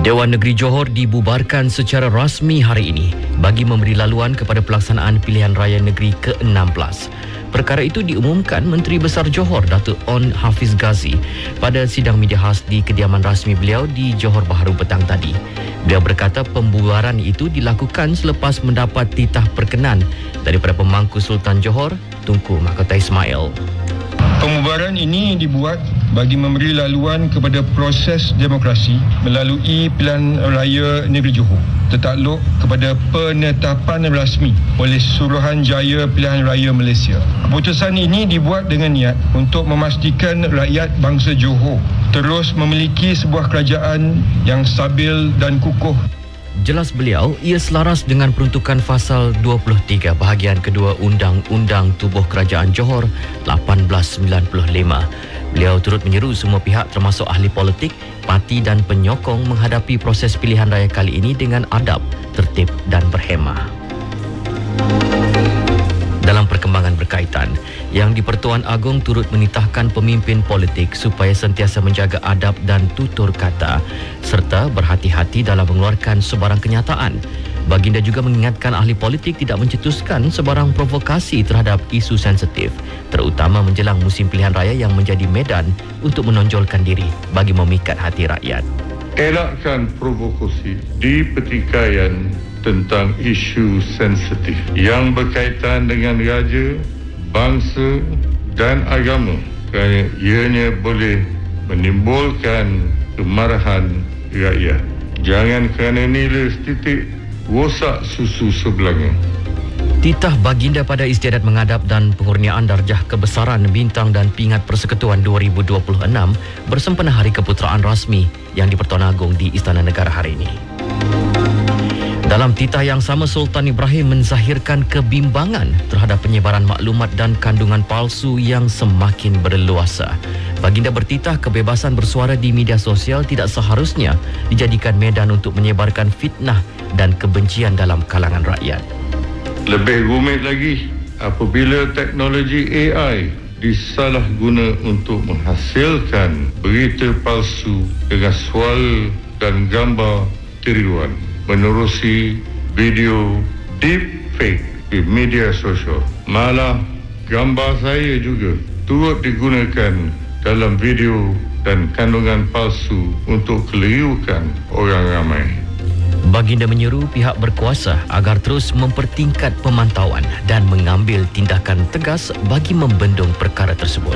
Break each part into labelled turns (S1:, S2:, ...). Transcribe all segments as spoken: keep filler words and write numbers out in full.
S1: Dewan Negeri Johor dibubarkan secara rasmi hari ini bagi memberi laluan kepada pelaksanaan pilihan raya negeri ke enam belas. Perkara itu diumumkan Menteri Besar Johor Datuk On Hafiz Ghazi pada sidang media khas di kediaman rasmi beliau di Johor Bahru petang tadi. Beliau berkata pembubaran itu dilakukan selepas mendapat titah perkenan daripada pemangku Sultan Johor, Tunku Mahkota Ismail.
S2: Pembubaran ini dibuat bagi memberi laluan kepada proses demokrasi melalui pilihan raya negeri Johor tertakluk kepada penetapan rasmi oleh Suruhanjaya Pilihan Raya Malaysia. Keputusan ini dibuat dengan niat untuk memastikan rakyat bangsa Johor terus memiliki sebuah kerajaan yang stabil dan kukuh.
S1: Jelas beliau, ia selaras dengan peruntukan Fasal dua puluh tiga bahagian kedua Undang-Undang Tubuh Kerajaan Johor lapan belas sembilan puluh lima. Beliau turut menyeru semua pihak termasuk ahli politik, parti dan penyokong menghadapi proses pilihan raya kali ini dengan adab, tertib dan berhemah. Dalam perkembangan berkaitan, Yang di-Pertuan Agong turut menitahkan pemimpin politik supaya sentiasa menjaga adab dan tutur kata serta berhati-hati dalam mengeluarkan sebarang kenyataan. Baginda juga mengingatkan ahli politik tidak mencetuskan sebarang provokasi terhadap isu sensitif, terutama menjelang musim pilihan raya yang menjadi medan untuk menonjolkan diri bagi memikat hati rakyat.
S3: Elakkan provokasi di pertikaian tentang isu sensitif yang berkaitan dengan raja, bangsa dan agama kerana ianya boleh menimbulkan kemarahan rakyat. Jangan kerana nilai setitik rosak susu sebelanga.
S1: Titah baginda pada istiadat mengadap dan pengurniaan darjah kebesaran bintang dan pingat Persekutuan dua ribu dua puluh enam bersempena Hari Keputeraan Rasmi yang di-Pertuan Agong di Istana Negara hari ini. Dalam titah yang sama, Sultan Ibrahim menzahirkan kebimbangan terhadap penyebaran maklumat dan kandungan palsu yang semakin berleluasa. Baginda bertitah kebebasan bersuara di media sosial tidak seharusnya dijadikan medan untuk menyebarkan fitnah dan kebencian dalam kalangan rakyat.
S3: Lebih rumit lagi apabila teknologi A I disalahguna untuk menghasilkan berita palsu dengan suara dan gambar tiruan, menerusi video deepfake di media sosial. Malah gambar saya juga turut digunakan dalam video dan kandungan palsu untuk kelirukan orang ramai.
S1: Baginda menyeru pihak berkuasa agar terus mempertingkat pemantauan dan mengambil tindakan tegas bagi membendung perkara tersebut.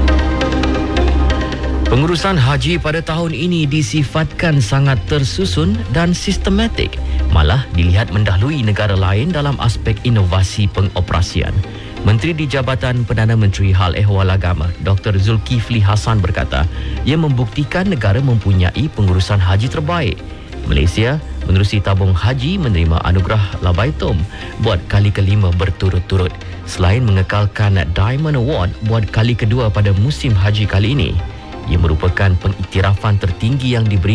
S1: Pengurusan haji pada tahun ini disifatkan sangat tersusun dan sistematik, malah dilihat mendahului negara lain dalam aspek inovasi pengoperasian. Menteri di Jabatan Perdana Menteri Hal Ehwal Agama, Doktor Zulkifli Hasan berkata, ia membuktikan negara mempunyai pengurusan haji terbaik. Malaysia menerusi tabung haji menerima anugerah Labaitum buat kali kelima berturut-turut, selain mengekalkan Diamond Award buat kali kedua pada musim haji kali ini. Ia merupakan pengiktirafan tertinggi yang diberi